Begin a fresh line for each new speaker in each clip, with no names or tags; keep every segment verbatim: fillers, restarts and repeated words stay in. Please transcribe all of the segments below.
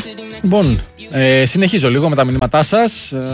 Λοιπόν, ε, συνεχίζω λίγο με τα μηνύματά σας. Ε,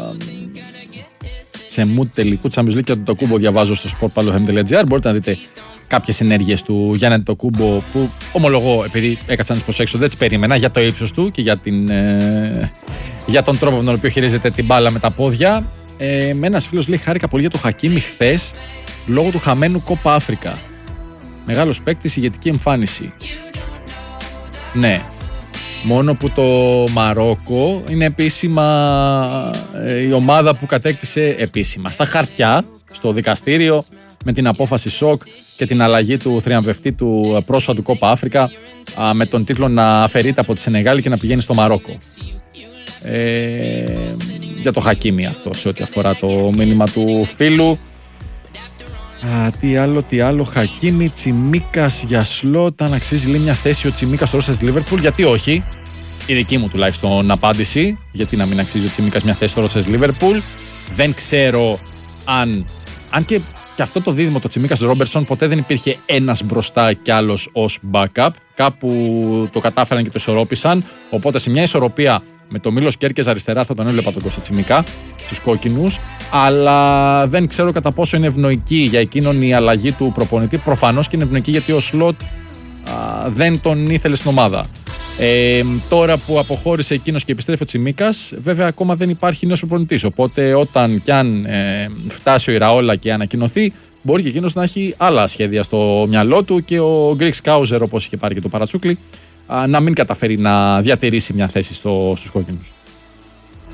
σε mood τελικού Champions League και το Τοκούμπο διαβάζω στο sportpalohem τελεία gr. Μπορείτε να δείτε κάποιες ενέργειες του Γιάννη Τοκούμπο που ομολογώ, επειδή έκατσα να τις προσέξω, δεν τις περίμενα για το ύψος του και για, την, ε, για τον τρόπο με τον οποίο χειρίζεται την μπάλα με τα πόδια. Ε, με ένας φίλος λέει: χάρηκα πολύ για το Χακίμι χθες λόγω του χαμένου Κόπα Αφρικα. Μεγάλος παίκτης, ηγετική εμφάνιση. Ναι. Μόνο που το Μαρόκο είναι επίσημα ε, η ομάδα που κατέκτησε επίσημα στα χαρτιά, στο δικαστήριο, με την απόφαση σοκ και την αλλαγή του θριαμβευτή του πρόσφατου Κόπα Αφρικα α, με τον τίτλο να αφαιρείται από τη Σενεγάλη και να πηγαίνει στο Μαρόκο. Ε, για το Χακίμι αυτό σε ό,τι αφορά το μήνυμα του φίλου. Α, τι άλλο, τι άλλο. Χακίμι, Τσιμίκας για σλότ. Αν αξίζει λέει μια θέση ο Τσιμίκας στο ρόστερ της Λίβερπουλ, γιατί όχι. Η δική μου τουλάχιστον απάντηση. Γιατί να μην αξίζει ο Τσιμίκας μια θέση στο ρόστερ της Λίβερπουλ. Δεν ξέρω αν. Αν και, και αυτό το δίδυμο το Τσιμίκας Ρόμπερτσον ποτέ δεν υπήρχε ένας μπροστά κι άλλος ως backup. Κάπου το κατάφεραν και το ισορρόπησαν. Οπότε σε μια ισορροπία με το Μίλος Κέρκες αριστερά θα τον έβλεπα τον Κώστα Τσιμίκα στους κόκκινους, αλλά δεν ξέρω κατά πόσο είναι ευνοϊκή για εκείνον η αλλαγή του προπονητή. Προφανώς και είναι ευνοϊκή γιατί ο Σλότ α, δεν τον ήθελε στην ομάδα. Ε, τώρα που αποχώρησε εκείνος και επιστρέφει ο Τσιμίκας, βέβαια ακόμα δεν υπάρχει νέος προπονητής. Οπότε όταν κι αν ε, φτάσει ο Ιραόλα και ανακοινωθεί, μπορεί και εκείνος να έχει άλλα σχέδια στο μυαλό του και ο Γκρικ Σκάουζερ, όπως είχε πάρει και το Παρατσούκλι, να μην καταφέρει να διατηρήσει μια θέση στο, στους κόκκινους.